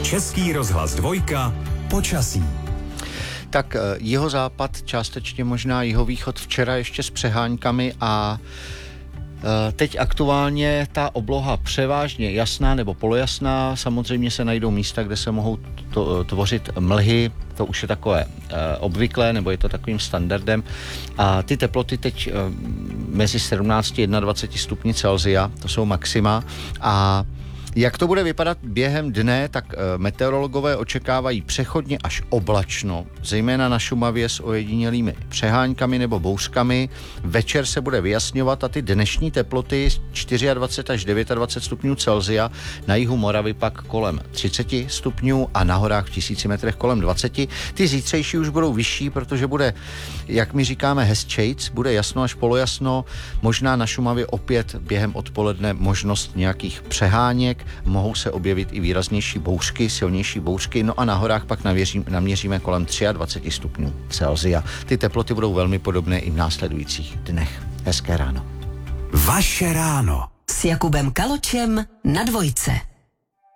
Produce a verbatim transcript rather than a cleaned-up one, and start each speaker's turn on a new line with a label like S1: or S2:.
S1: Český rozhlas dvojka. Počasí.
S2: Tak jihozápad, částečně možná jihovýchod včera ještě s přeháňkami a teď aktuálně ta obloha převážně jasná nebo polojasná. Samozřejmě se najdou místa, kde se mohou to, tvořit mlhy. To už je takové e, obvyklé, nebo je to takovým standardem. A ty teploty teď e, mezi sedmnáct a dvacet jedna stupni Celsia, to jsou maxima. A jak to bude vypadat během dne, tak e, meteorologové očekávají přechodně až oblačno, zejména na Šumavě s ojedinělými přeháňkami nebo bouřkami. Večer se bude vyjasňovat a ty dnešní teploty dvacet čtyři až dvacet devět stupňů Celsia, na jihu Moravy pak kolem třicet stupňů a na horách v tisíci metrech kolem dvacet. Ty zítřejší už budou vyšší, protože bude, jak my říkáme, Hest Shades, bude jasno až polojasno, možná na Šumavě opět během odpoledne možnost nějakých přeháněk. Mohou se objevit i výraznější bouřky, silnější bouřky, no a na horách pak navěřím, naměříme kolem dvacet tři stupňů Celsia. Ty teploty budou velmi podobné i v následujících dnech. Hezké ráno.
S1: Vaše ráno.
S3: S Jakubem Kaločem na dvojce.